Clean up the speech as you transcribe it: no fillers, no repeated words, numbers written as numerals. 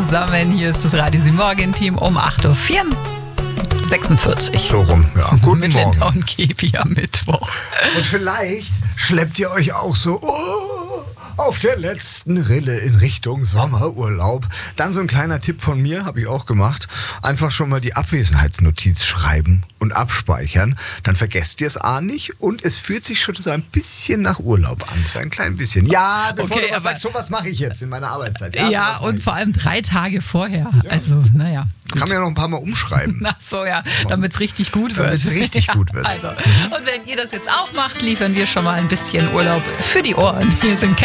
zusammen. Hier ist das Radio Sie Morgen-Team um 8.46 Uhr. So rum, ja. Guten mit Morgen. Linda und Kepi am Mittwoch. Und vielleicht schleppt ihr euch auch so auf der letzten Rille in Richtung Sommerurlaub. Dann so ein kleiner Tipp von mir, habe ich auch gemacht. Einfach schon mal die Abwesenheitsnotiz schreiben und abspeichern. Dann vergesst ihr es nicht und es fühlt sich schon so ein bisschen nach Urlaub an. So ein klein bisschen. Ja, bevor Okay, du was sagst, sowas mache ich jetzt in meiner Arbeitszeit. Ja, und vor allem 3 Tage vorher. Ja. Also, naja. Kann man ja noch ein paar Mal umschreiben. Ach so, ja, damit es richtig gut wird. Damit es richtig gut wird. Also, und wenn ihr das jetzt auch macht, liefern wir schon mal ein bisschen Urlaub für die Ohren. Hier sind